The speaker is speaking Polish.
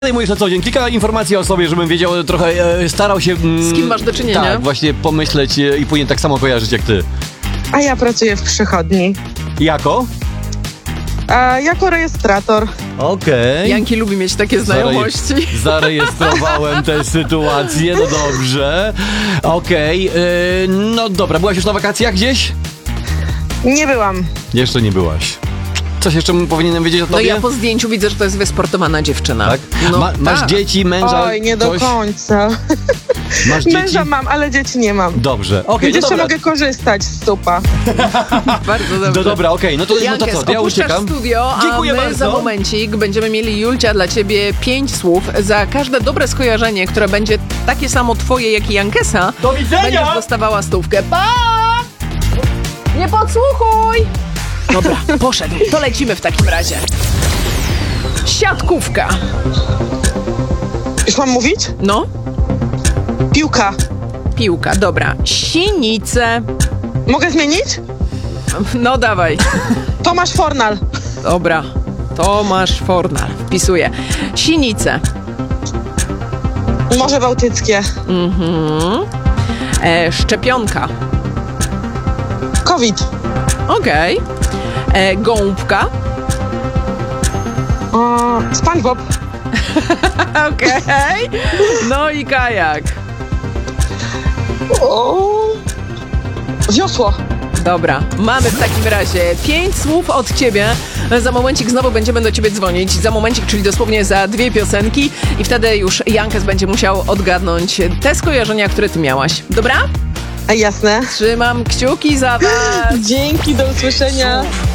Mówisz na co dzień, kilka informacji o sobie, żebym wiedział, trochę starał się... Z kim masz do czynienia? Tak, właśnie pomyśleć i powinien tak samo kojarzyć jak ty. A ja pracuję w przychodni. Jako? Jako rejestrator. Okej. Janki lubi mieć takie znajomości. Zarejestrowałem tę sytuację, no dobrze. Okej, no dobra, byłaś już na wakacjach gdzieś? Nie byłam. Jeszcze nie byłaś. Coś jeszcze powinienem wiedzieć o No tobie? ja po zdjęciu widzę, że to jest wysportowana dziewczyna. Tak? No, Masz tak. dzieci, męża? Oj, nie do coś? końca. Masz dzieci? Męża mam, ale dzieci nie mam. Dobrze, okej, Więc no jeszcze dobra. mogę korzystać z supa. Bardzo dobrze. No dobra, okej, no to Jankes, co, ja opuszczasz uciekam. studio, a Dziękuję my bardzo. za momencik będziemy mieli, Julcia, dla ciebie 5 słów. Za każde dobre skojarzenie, które będzie takie samo twoje, jak i Jankesa, Do widzenia! będziesz dostawała stówkę. Pa! Nie podsłuchuj! Dobra, poszedł. To lecimy w takim razie. Siatkówka. Już mam mówić? No, Piłka. piłka, dobra. Sinice. Mogę zmienić? No dawaj. Tomasz Fornal. Dobra. Tomasz Fornal. Wpisuję. Sinice. Morze Bałtyckie. Szczepionka. COVID. Okej. Gąbka. SpongeBob. Okej. No i kajak. Wiosło. Dobra, mamy w takim razie 5 słów od ciebie. Za momencik znowu będziemy do ciebie dzwonić. Za momencik, czyli dosłownie za 2 piosenki. I wtedy już Jankes będzie musiał odgadnąć te skojarzenia, które ty miałaś. Dobra? Jasne. Trzymam kciuki za was. Dzięki, do usłyszenia.